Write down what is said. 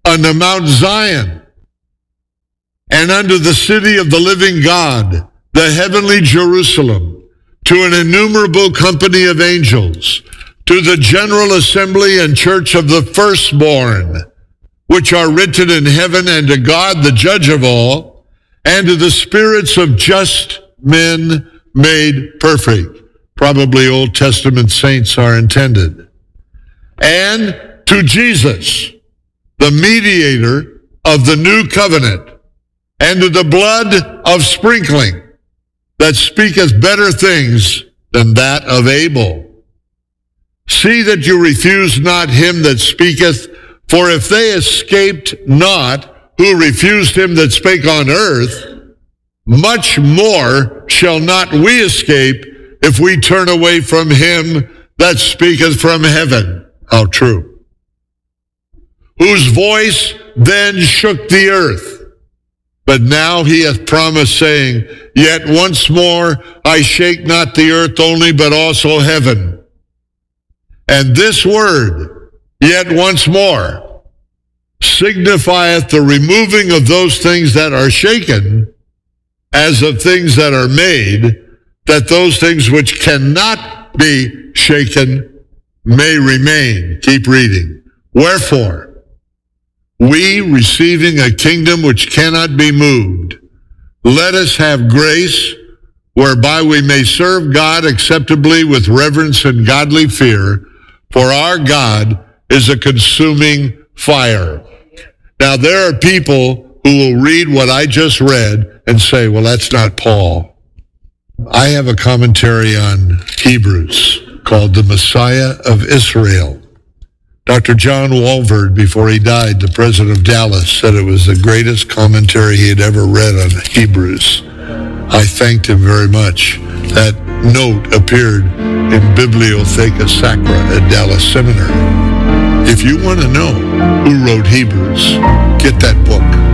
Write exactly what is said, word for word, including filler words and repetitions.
unto Mount Zion, and unto the city of the living God, the heavenly Jerusalem, to an innumerable company of angels, to the general assembly and church of the firstborn, which are written in heaven, and to God, the judge of all, and to the spirits of just men made perfect. Probably Old Testament saints are intended. And to Jesus, the mediator of the new covenant, and to the blood of sprinkling that speaketh better things than that of Abel. See that you refuse not him that speaketh, for if they escaped not who refused him that spake on earth, much more shall not we escape if we turn away from him that speaketh from heaven. How true. Whose voice then shook the earth. But now he hath promised, saying, Yet once more I shake not the earth only, but also heaven. And this word, yet once more, signifieth the removing of those things that are shaken, as of things that are made, that those things which cannot be shaken may remain. Keep reading. Wherefore, we, receiving a kingdom which cannot be moved, let us have grace whereby we may serve God acceptably with reverence and godly fear, for our God is a consuming fire. Now, there are people who will read what I just read and say, well, that's not Paul. I have a commentary on Hebrews called The Messiah of Israel. Doctor John Walvoord, before he died, the president of Dallas, said it was the greatest commentary he had ever read on Hebrews. I thanked him very much. That note appeared in Bibliotheca Sacra at Dallas Seminary. If you want to know who wrote Hebrews, get that book.